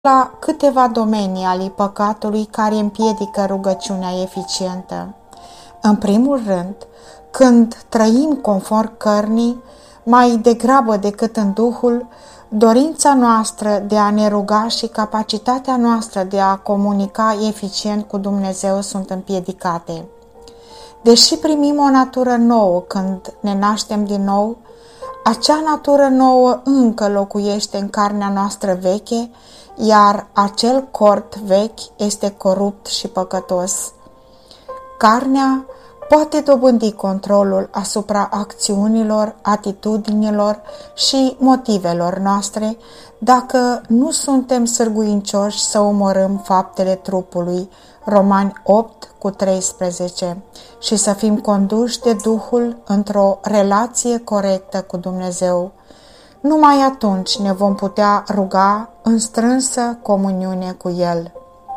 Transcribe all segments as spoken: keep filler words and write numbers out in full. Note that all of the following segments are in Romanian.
la câteva domenii ale păcatului care împiedică rugăciunea eficientă. În primul rând, când trăim conform cărnii, mai degrabă decât în Duhul, dorința noastră de a ne ruga și capacitatea noastră de a comunica eficient cu Dumnezeu sunt împiedicate. Deși primim o natură nouă când ne naștem din nou, acea natură nouă încă locuiește în carnea noastră veche, iar acel corp vechi este corupt și păcătos. Carnea poate dobândi controlul asupra acțiunilor, atitudinilor și motivelor noastre dacă nu suntem sârguincioși să omorâm faptele trupului, Romani opt cu treisprezece, și să fim conduși de Duhul într-o relație corectă cu Dumnezeu. Numai atunci ne vom putea ruga în strânsă comuniune cu El.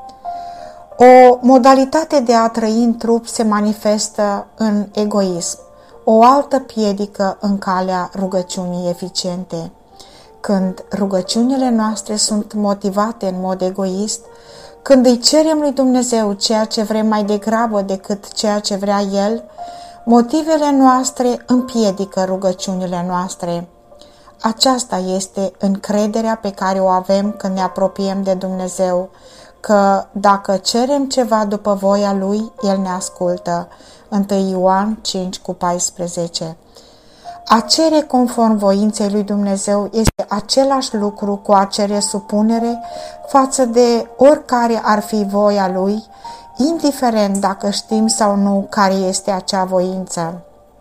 O modalitate de a trăi în trup se manifestă în egoism, o altă piedică în calea rugăciunii eficiente. Când rugăciunile noastre sunt motivate în mod egoist, când îi cerem lui Dumnezeu ceea ce vrem mai degrabă decât ceea ce vrea El, motivele noastre împiedică rugăciunile noastre. Aceasta este încrederea pe care o avem când ne apropiem de Dumnezeu, că dacă cerem ceva după voia Lui, El ne ascultă. întâi Ioan cinci cu paisprezece. A cere conform voinței lui Dumnezeu este același lucru cu a cere supunere față de oricare ar fi voia Lui, indiferent dacă știm sau nu care este acea voință.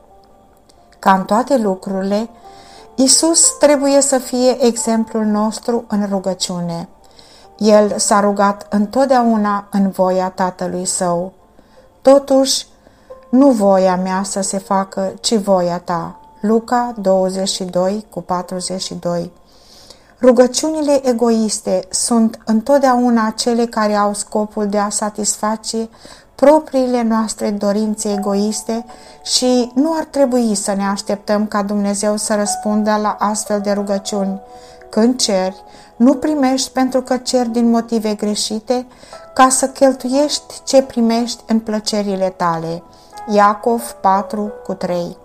Ca în toate lucrurile, Iisus trebuie să fie exemplul nostru în rugăciune. El s-a rugat întotdeauna în voia Tatălui Său. Totuși, nu voia mea să se facă, ci voia ta. Luca douăzeci și doi cu patruzeci și doi. Rugăciunile egoiste sunt întotdeauna cele care au scopul de a satisface propriile noastre dorințe egoiste și nu ar trebui să ne așteptăm ca Dumnezeu să răspundă la astfel de rugăciuni. Când ceri, nu primești pentru că ceri din motive greșite, ca să cheltuiești ce primești în plăcerile tale. Iacov patru cu trei.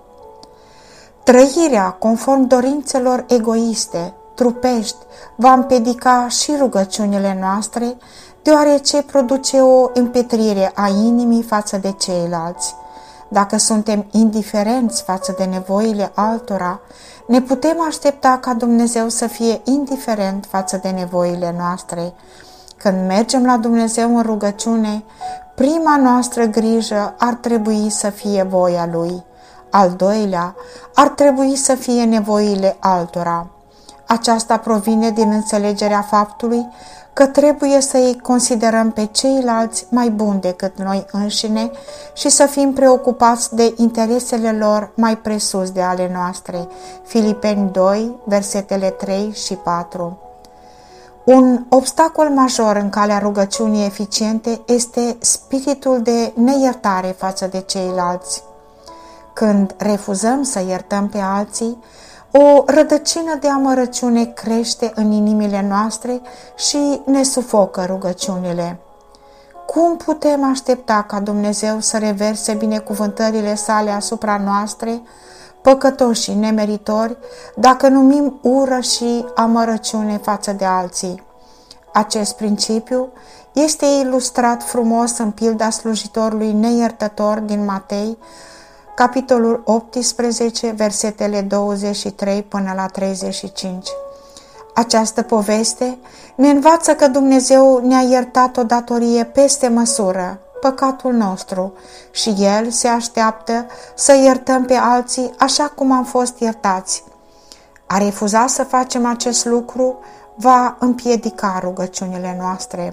Trăirea conform dorințelor egoiste, trupești, va împiedica și rugăciunile noastre, deoarece produce o împietrire a inimii față de ceilalți. Dacă suntem indiferenți față de nevoile altora, ne putem aștepta ca Dumnezeu să fie indiferent față de nevoile noastre. Când mergem la Dumnezeu în rugăciune, prima noastră grijă ar trebui să fie voia Lui. Al doilea ar trebui să fie nevoile altora. Aceasta provine din înțelegerea faptului că trebuie să îi considerăm pe ceilalți mai buni decât noi înșine și să fim preocupați de interesele lor mai presus de ale noastre. Filipeni doi, versetele trei și patru. Un obstacol major în calea rugăciunii eficiente este spiritul de neiertare față de ceilalți. Când refuzăm să iertăm pe alții, o rădăcină de amărăciune crește în inimile noastre și ne sufocă rugăciunile. Cum putem aștepta ca Dumnezeu să reverse binecuvântările sale asupra noastre, păcătoși și nemeritori, dacă numim ură și amărăciune față de alții? Acest principiu este ilustrat frumos în pilda slujitorului neiertător din Matei, capitolul optsprezece, versetele douăzeci și trei până la treizeci și cinci. Această poveste ne învață că Dumnezeu ne-a iertat o datorie peste măsură, păcatul nostru, și El se așteaptă să iertăm pe alții așa cum am fost iertați. A refuza să facem acest lucru va împiedica rugăciunile noastre.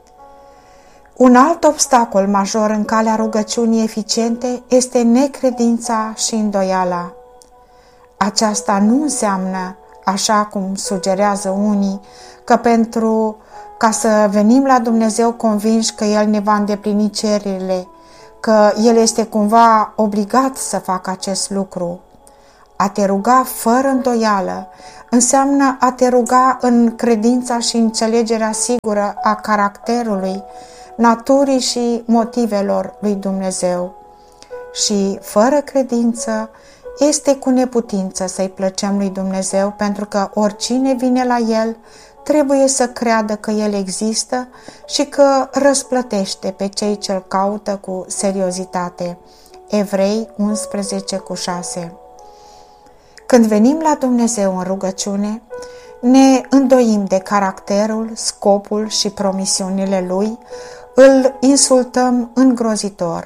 Un alt obstacol major în calea rugăciunii eficiente este necredința și îndoiala. Aceasta nu înseamnă, așa cum sugerează unii, că pentru ca să venim la Dumnezeu convinși că El ne va îndeplini cererile, că El este cumva obligat să facă acest lucru. A te ruga fără îndoială înseamnă a te ruga în credința și înțelegerea sigură a caracterului, naturii și motivelor lui Dumnezeu. Și fără credință este cu neputință să-i plăcem lui Dumnezeu, pentru că oricine vine la El trebuie să creadă că El există și că răsplătește pe cei ce-L caută cu seriozitate. Evrei unsprezece cu șase. Când venim la Dumnezeu în rugăciune, ne îndoim de caracterul, scopul și promisiunile Lui, îl insultăm îngrozitor.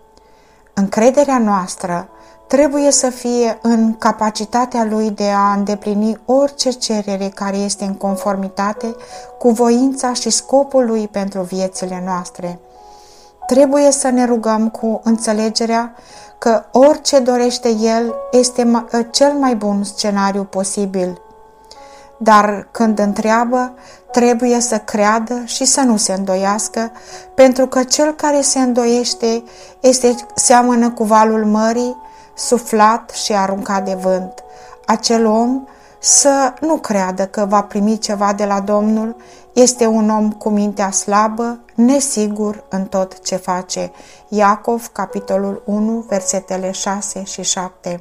Încrederea noastră trebuie să fie în capacitatea Lui de a îndeplini orice cerere care este în conformitate cu voința și scopul Lui pentru viețile noastre. Trebuie să ne rugăm cu înțelegerea că orice dorește El este cel mai bun scenariu posibil. Dar când întreabă, trebuie să creadă și să nu se îndoiască, pentru că cel care se îndoiește este seamănă cu valul mării, suflat și aruncat de vânt. Acel om să nu creadă că va primi ceva de la Domnul, este un om cu mintea slabă, nesigur în tot ce face. Iacov, capitolul unu, versetele șase și șapte.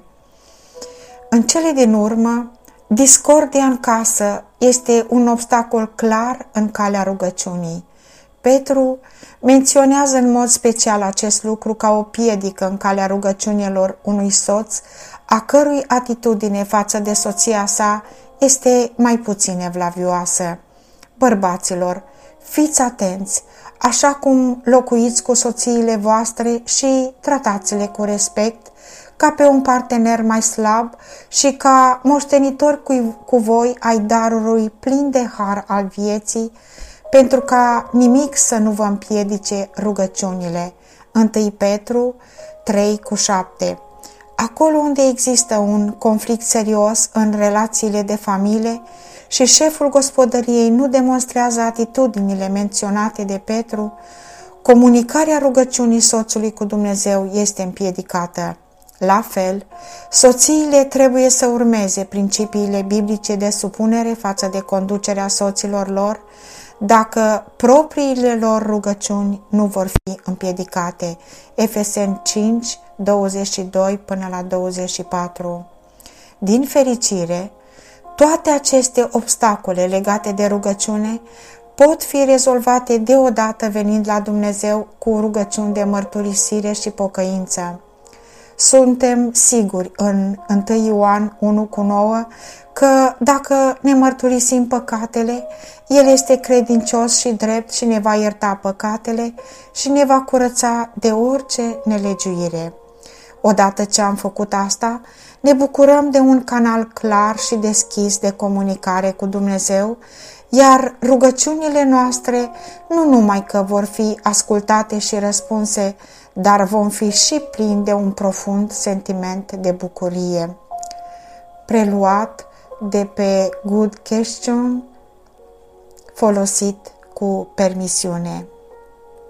În cele din urmă, discordia în casă este un obstacol clar în calea rugăciunii. Petru menționează în mod special acest lucru ca o piedică în calea rugăciunilor unui soț, a cărui atitudine față de soția sa este mai puțin evlavioasă. Bărbaților, fiți atenți, așa cum locuiți cu soțiile voastre și tratați-le cu respect, ca pe un partener mai slab și ca moștenitor cu, cu voi ai darului plin de har al vieții, pentru ca nimic să nu vă împiedice rugăciunile. întâi Petru trei cu șapte. Acolo unde există un conflict serios în relațiile de familie și șeful gospodăriei nu demonstrează atitudinile menționate de Petru, comunicarea rugăciunii soțului cu Dumnezeu este împiedicată. La fel, soțiile trebuie să urmeze principiile biblice de supunere față de conducerea soților lor, dacă propriile lor rugăciuni nu vor fi împiedicate. Efeseni cinci, douăzeci și doi până la douăzeci și patru. Din fericire, toate aceste obstacole legate de rugăciune pot fi rezolvate deodată venind la Dumnezeu cu rugăciuni de mărturisire și pocăință. Suntem siguri în întâi Ioan unu cu nouă că dacă ne mărturisim păcatele, El este credincios și drept și ne va ierta păcatele și ne va curăța de orice nelegiuire. Odată ce am făcut asta, ne bucurăm de un canal clar și deschis de comunicare cu Dumnezeu, iar rugăciunile noastre nu numai că vor fi ascultate și răspunse, dar vom fi și plini de un profund sentiment de bucurie. Preluat de pe Good Question, folosit cu permisiune.